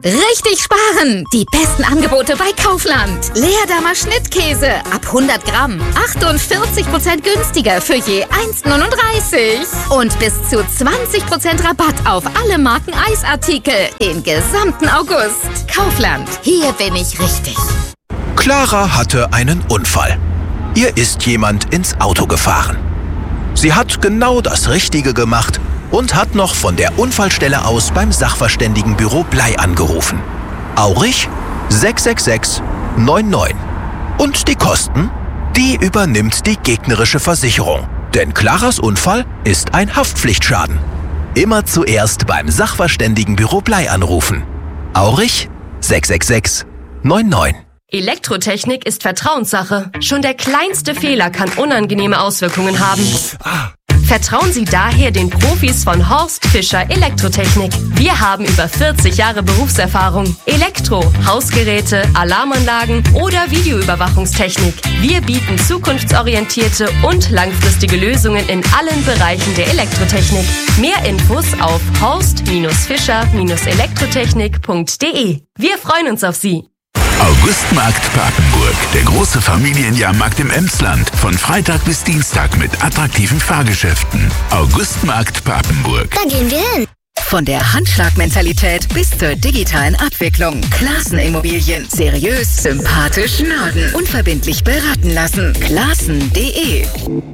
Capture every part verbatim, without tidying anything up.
Richtig sparen! Die besten Angebote bei Kaufland. Leerdammer Schnittkäse ab hundert Gramm. achtundvierzig Prozent günstiger für je eins Komma neununddreißig. Und bis zu zwanzig Prozent Rabatt auf alle Marken Eisartikel. Den gesamten August. Kaufland. Hier bin ich richtig. Clara hatte einen Unfall. Ihr ist jemand ins Auto gefahren. Sie hat genau das Richtige gemacht und hat noch von der Unfallstelle aus beim Sachverständigenbüro Blei angerufen. Aurich sechs sechs sechs neun neun. Und die Kosten? Die übernimmt die gegnerische Versicherung. Denn Claras Unfall ist ein Haftpflichtschaden. Immer zuerst beim Sachverständigenbüro Blei anrufen. Aurich sechs sechs sechs neun neun. Elektrotechnik ist Vertrauenssache. Schon der kleinste Fehler kann unangenehme Auswirkungen haben. Vertrauen Sie daher den Profis von Horst Fischer Elektrotechnik. Wir haben über vierzig Jahre Berufserfahrung. Elektro, Hausgeräte, Alarmanlagen oder Videoüberwachungstechnik. Wir bieten zukunftsorientierte und langfristige Lösungen in allen Bereichen der Elektrotechnik. Mehr Infos auf horst Fischer Elektrotechnik punkt de. Wir freuen uns auf Sie. Augustmarkt Papenburg, der große Familienjahrmarkt im Emsland. Von Freitag bis Dienstag mit attraktiven Fahrgeschäften. Augustmarkt Papenburg. Da gehen wir hin. Von der Handschlagmentalität bis zur digitalen Abwicklung. Klaassen Immobilien. Seriös, sympathisch, Norden. Unverbindlich beraten lassen. Klaassen punkt de.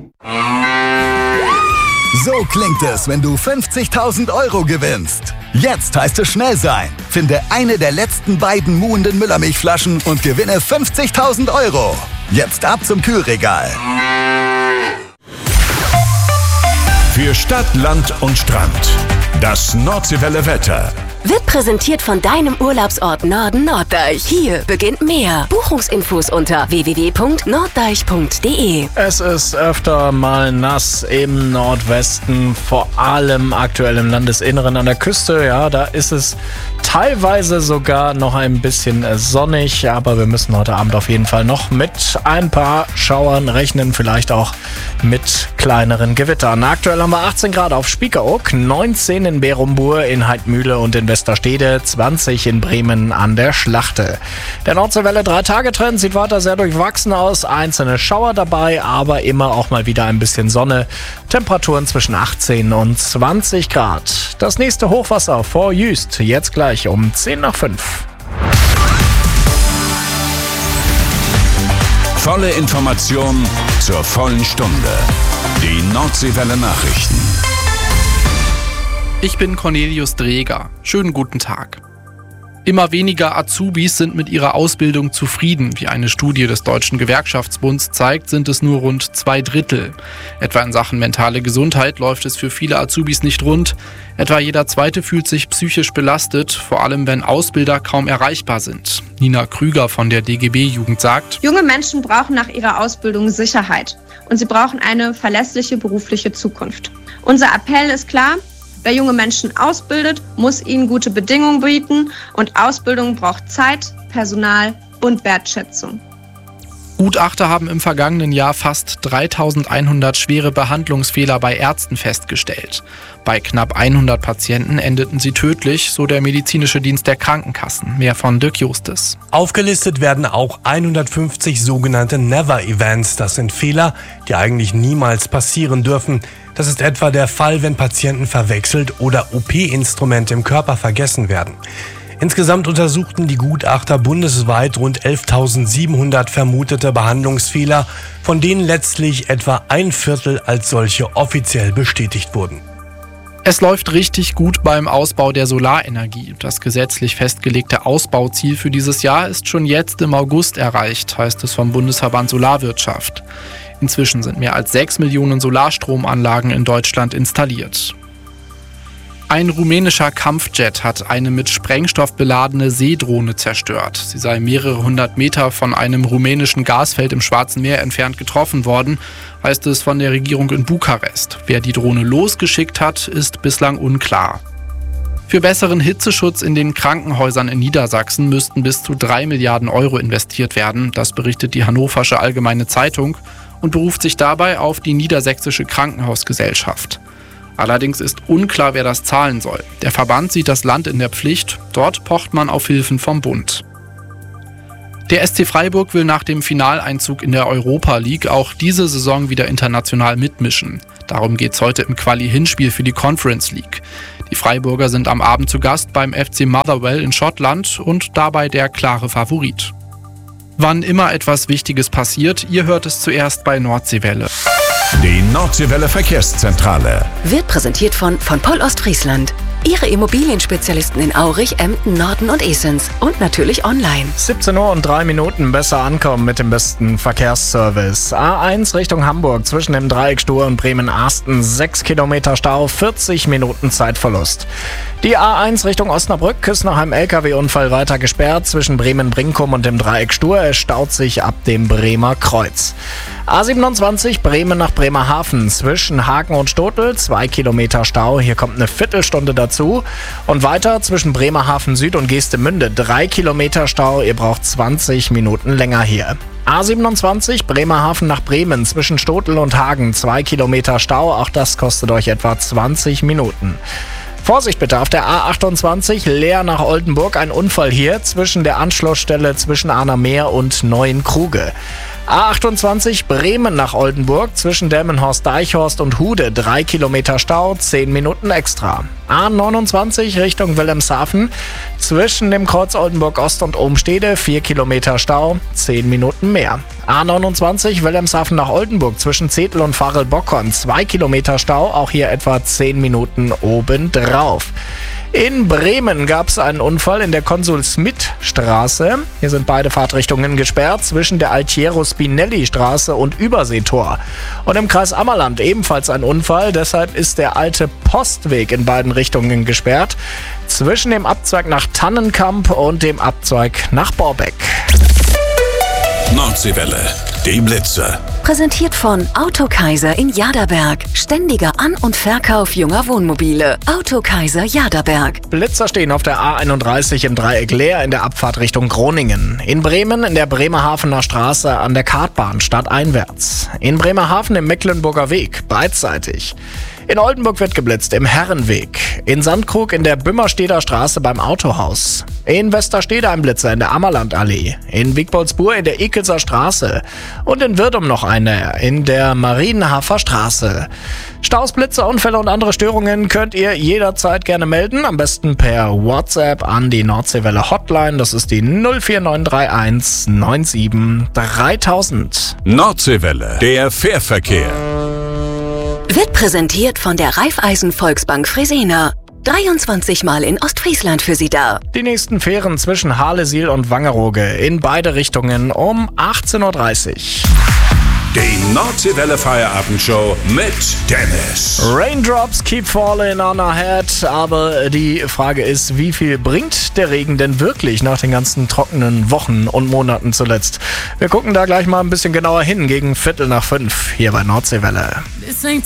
So klingt es, wenn du fünfzigtausend Euro gewinnst. Jetzt heißt es schnell sein. Finde eine der letzten beiden muhenden Müllermilchflaschen und gewinne fünfzigtausend Euro. Jetzt ab zum Kühlregal. Für Stadt, Land und Strand. Das Nordseewelle Wetter. Wird präsentiert von deinem Urlaubsort Norden Norddeich. Hier beginnt mehr. Buchungsinfos unter w w w punkt norddeich punkt de. Es ist öfter mal nass im Nordwesten, vor allem aktuell im Landesinneren an der Küste. Ja, da ist es teilweise sogar noch ein bisschen sonnig, aber wir müssen heute Abend auf jeden Fall noch mit ein paar Schauern rechnen, vielleicht auch mit kleineren Gewittern. Aktuell haben wir achtzehn Grad auf Spiekeroog, neunzehn in Berumbur, in Heidmühle und in Westerstede, zwanzig in Bremen an der Schlachte. Der Nordseewelle drei-Tage-Trend sieht weiter sehr durchwachsen aus. Einzelne Schauer dabei, aber immer auch mal wieder ein bisschen Sonne. Temperaturen zwischen achtzehn und zwanzig Grad. Das nächste Hochwasser vor Jüst, jetzt gleich um zehn nach fünf. Volle Information zur vollen Stunde. Die Nordseewelle Nachrichten. Ich bin Cornelius Dreger. Schönen guten Tag. Immer weniger Azubis sind mit ihrer Ausbildung zufrieden. Wie eine Studie des Deutschen Gewerkschaftsbunds zeigt, sind es nur rund zwei Drittel. Etwa in Sachen mentale Gesundheit läuft es für viele Azubis nicht rund. Etwa jeder Zweite fühlt sich psychisch belastet, vor allem wenn Ausbilder kaum erreichbar sind. Nina Krüger von der D G B-Jugend sagt: Junge Menschen brauchen nach ihrer Ausbildung Sicherheit und sie brauchen eine verlässliche berufliche Zukunft. Unser Appell ist klar: Wer junge Menschen ausbildet, muss ihnen gute Bedingungen bieten und Ausbildung braucht Zeit, Personal und Wertschätzung. Gutachter haben im vergangenen Jahr fast dreitausendeinhundert schwere Behandlungsfehler bei Ärzten festgestellt. Bei knapp hundert Patienten endeten sie tödlich, so der medizinische Dienst der Krankenkassen. Mehr von Dirk Justes. Aufgelistet werden auch hundertfünfzig sogenannte Never-Events. Das sind Fehler, die eigentlich niemals passieren dürfen. Das ist etwa der Fall, wenn Patienten verwechselt oder O P-Instrumente im Körper vergessen werden. Insgesamt untersuchten die Gutachter bundesweit rund elftausendsiebenhundert vermutete Behandlungsfehler, von denen letztlich etwa ein Viertel als solche offiziell bestätigt wurden. Es läuft richtig gut beim Ausbau der Solarenergie. Das gesetzlich festgelegte Ausbauziel für dieses Jahr ist schon jetzt im August erreicht, heißt es vom Bundesverband Solarwirtschaft. Inzwischen sind mehr als sechs Millionen Solarstromanlagen in Deutschland installiert. Ein rumänischer Kampfjet hat eine mit Sprengstoff beladene Seedrohne zerstört. Sie sei mehrere hundert Meter von einem rumänischen Gasfeld im Schwarzen Meer entfernt getroffen worden, heißt es von der Regierung in Bukarest. Wer die Drohne losgeschickt hat, ist bislang unklar. Für besseren Hitzeschutz in den Krankenhäusern in Niedersachsen müssten bis zu drei Milliarden Euro investiert werden. Das berichtet die Hannoversche Allgemeine Zeitung und beruft sich dabei auf die Niedersächsische Krankenhausgesellschaft. Allerdings ist unklar, wer das zahlen soll. Der Verband sieht das Land in der Pflicht, dort pocht man auf Hilfen vom Bund. Der S C Freiburg will nach dem Finaleinzug in der Europa League auch diese Saison wieder international mitmischen. Darum geht's heute im Quali-Hinspiel für die Conference League. Die Freiburger sind am Abend zu Gast beim F C Motherwell in Schottland und dabei der klare Favorit. Wann immer etwas Wichtiges passiert, ihr hört es zuerst bei Nordseewelle. Die Nordseewelle Verkehrszentrale Wird präsentiert von von Poll Ostfriesland. Ihre Immobilienspezialisten in Aurich, Emden, Norden und Esens. Und natürlich online. siebzehn Uhr und drei Minuten besser ankommen mit dem besten Verkehrsservice. A eins Richtung Hamburg zwischen dem Dreieck Stur und Bremen-Arsten. sechs Kilometer Stau, vierzig Minuten Zeitverlust. Die A eins Richtung Osnabrück ist nach einem L K W-Unfall weiter gesperrt. Zwischen Bremen-Brinkum und dem Dreieck Stur. Es staut sich ab dem Bremer Kreuz. A siebenundzwanzig Bremen nach Bremerhaven. Zwischen Hagen und Stotel zwei Kilometer Stau. Hier kommt eine Viertelstunde dazu. Und weiter zwischen Bremerhaven Süd und Geestemünde drei Kilometer Stau. Ihr braucht zwanzig Minuten länger hier. A siebenundzwanzig Bremerhaven nach Bremen zwischen Stotel und Hagen zwei Kilometer Stau. Auch das kostet euch etwa zwanzig Minuten. Vorsicht bitte auf der A achtundzwanzig Leer nach Oldenburg. Ein Unfall hier zwischen der Anschlussstelle zwischen Arnermeer und Neuenkruge. A achtundzwanzig Bremen nach Oldenburg zwischen Delmenhorst-Deichhorst und Hude drei Kilometer Stau, zehn Minuten extra. A neunundzwanzig Richtung Wilhelmshaven zwischen dem Kreuz Oldenburg Ost und Ohmstede vier Kilometer Stau, zehn Minuten mehr. A neunundzwanzig Wilhelmshaven nach Oldenburg zwischen Zetel und Varel-Bockhorn zwei Kilometer Stau, auch hier etwa zehn Minuten obendrauf. In Bremen gab es einen Unfall in der Konsul-Smith-Straße. Hier sind beide Fahrtrichtungen gesperrt zwischen der Altiero-Spinelli-Straße und Überseetor. Und im Kreis Ammerland ebenfalls ein Unfall. Deshalb ist der alte Postweg in beiden Richtungen gesperrt. Zwischen dem Abzweig nach Tannenkamp und dem Abzweig nach Borbeck. Nordseewelle, die Blitze. Präsentiert von Autokaiser in Jaderberg. Ständiger An- und Verkauf junger Wohnmobile. Autokaiser Jaderberg. Blitzer stehen auf der A einunddreißig im Dreieck Leer in der Abfahrt Richtung Groningen. In Bremen in der Bremerhavener Straße an der Kartbahn stadteinwärts. In Bremerhaven im Mecklenburger Weg, beidseitig. In Oldenburg wird geblitzt im Herrenweg. In Sandkrug in der Bümmersteder Straße beim Autohaus. In Westerstede ein Blitzer in der Ammerlandallee. In Wiegboldsburg in der Ekelser Straße. Und in Wirdum noch eine in der Marienhafer Straße. Staus, Blitze, Unfälle und andere Störungen könnt ihr jederzeit gerne melden. Am besten per WhatsApp an die Nordseewelle Hotline. Das ist die null vier neun drei eins neun sieben dreitausend. Nordseewelle, der Fährverkehr. Wird präsentiert von der Raiffeisen Volksbank Fresenier. dreiundzwanzig Mal in Ostfriesland für Sie da. Die nächsten Fähren zwischen Harlesiel und Wangerooge in beide Richtungen um achtzehn Uhr dreißig. Die Nordseewelle Feierabendshow mit Dennis. Raindrops keep falling on our head, aber die Frage ist, wie viel bringt der Regen denn wirklich nach den ganzen trockenen Wochen und Monaten zuletzt? Wir gucken da gleich mal ein bisschen genauer hin, gegen Viertel nach fünf hier bei Nordseewelle.